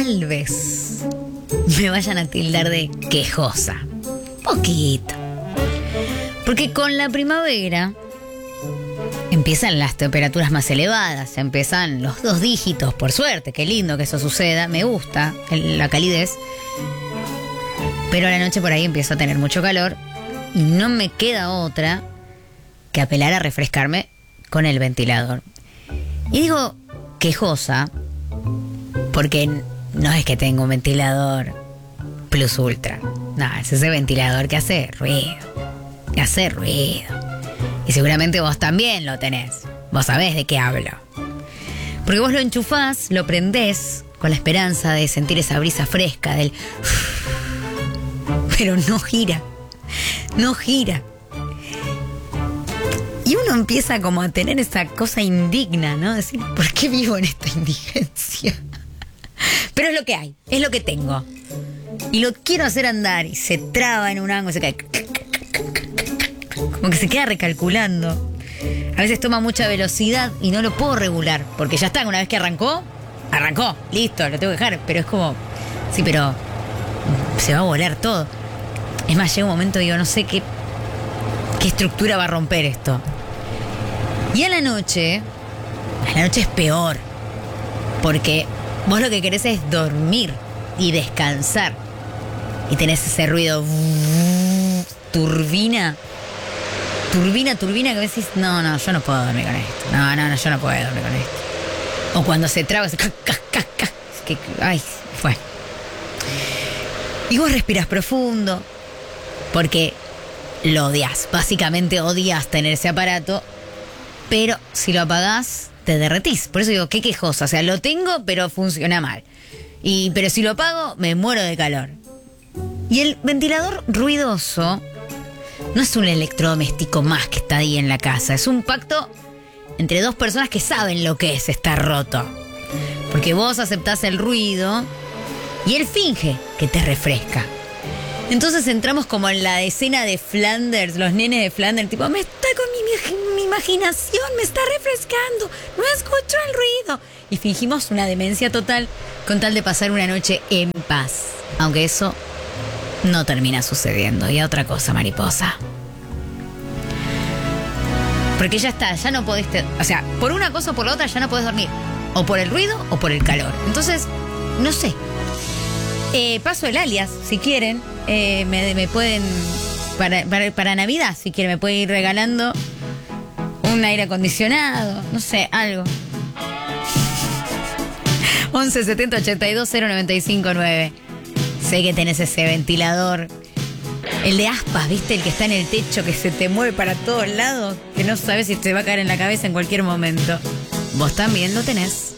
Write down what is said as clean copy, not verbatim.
tal vez me vayan a tildar de quejosa. Poquito. Porque con la primavera empiezan las temperaturas más elevadas, empiezan los 2 dígitos, por suerte, qué lindo que eso suceda, me gusta la calidez. Pero a la noche por ahí empiezo a tener mucho calor y no me queda otra que apelar a refrescarme con el ventilador. Y digo quejosa porque no es que tengo un ventilador Plus Ultra. No, es ese ventilador que hace ruido. Que hace ruido. Y seguramente vos también lo tenés. Vos sabés de qué hablo. Porque vos lo enchufás, lo prendés con la esperanza de sentir esa brisa fresca del... Pero no gira. No gira. Y uno empieza como a tener esa cosa indigna, ¿no? Decir, ¿por qué vivo en esta indigencia? Pero es lo que hay, es lo que tengo. Y lo quiero hacer andar y se traba en un ángulo, se cae. Como que se queda recalculando. A veces toma mucha velocidad y no lo puedo regular. Porque ya está, una vez que arrancó, listo, lo tengo que dejar. Pero es como, sí, pero se va a volar todo. Es más, llega un momento y digo, no sé qué estructura va a romper esto. Y a la noche es peor. Porque vos lo que querés es dormir y descansar. Y tenés ese ruido turbina que decís, no, yo no puedo dormir con esto. No, yo no puedo dormir con esto. O cuando se traba, es que, ay, fue. Y vos respirás profundo, porque lo odias. Básicamente odias tener ese aparato, pero si lo apagás, te derretís. Por eso digo, qué quejosa. O sea, lo tengo, pero funciona mal. Pero si lo apago, me muero de calor. Y el ventilador ruidoso no es un electrodoméstico más que está ahí en la casa. Es un pacto entre 2 personas que saben lo que es estar roto. Porque vos aceptás el ruido y él finge que te refresca. Entonces entramos como en la escena de Flanders, los nenes de Flanders, tipo, me está con mi imaginación, me está refrescando, no escucho el ruido. Y fingimos una demencia total con tal de pasar una noche en paz. Aunque eso no termina sucediendo. Y a otra cosa, mariposa. Porque ya está, ya no podés... O sea, por una cosa o por la otra ya no podés dormir. O por el ruido o por el calor. Entonces, no sé. Paso el alias, si quieren. Me pueden... Para Navidad, si quieren, me pueden ir regalando un aire acondicionado. No sé, algo. 11 70 82 095 9. Sé que tenés ese ventilador. El de aspas, ¿viste? El que está en el techo, que se te mueve para todos lados, que no sabes si te va a caer en la cabeza en cualquier momento. Vos también lo tenés.